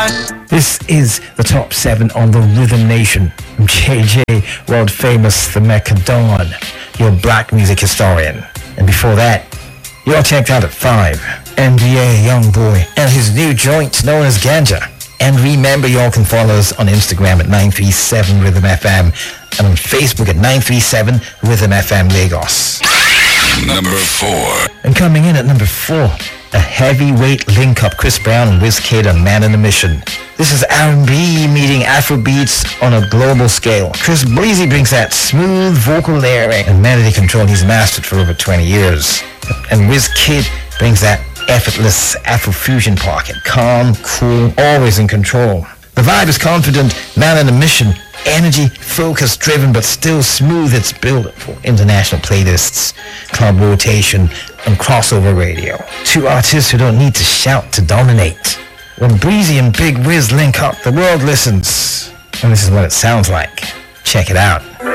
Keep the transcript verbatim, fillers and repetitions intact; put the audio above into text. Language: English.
This is the top seven on the Rhythm Nation. I'm J J, world famous The Macadon, your black music historian. And before that, you all checked out at five, N B A Youngboy and his new joint known as Ganja. And remember, you all can follow us on Instagram at nine three seven Rhythm F M and on Facebook at nine three seven Rhythm F M Lagos. Number four. And coming in at number four, a heavyweight link-up, Chris Brown and Wizkid on Man on a Mission. This is R and B meeting Afrobeats on a global scale. Chris Breezy brings that smooth vocal layering and melody control he's mastered for over twenty years. And Wizkid brings that effortless Afrofusion pocket, calm, cool, always in control. The vibe is confident, Man on a Mission, energy, focus driven, but still smooth. It's built for international playlists, club rotation, and crossover radio. Two artists who don't need to shout to dominate. When Breezy and Big Wiz link up, the world listens. And this is what it sounds like. Check it out.